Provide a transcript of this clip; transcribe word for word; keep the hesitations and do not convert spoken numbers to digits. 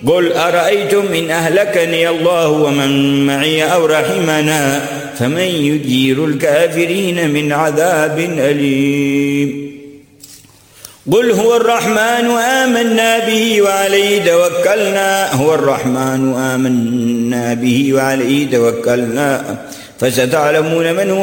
قل أرأيتم إن أهلكني الله ومن معي أو رحمنا فمن يجير الكافرين من عذاب أليم قل هو الرحمن آمنا به وعليه توكلنا هو الرحمن آمنا به وعليه توكلنا فستعلمون من هو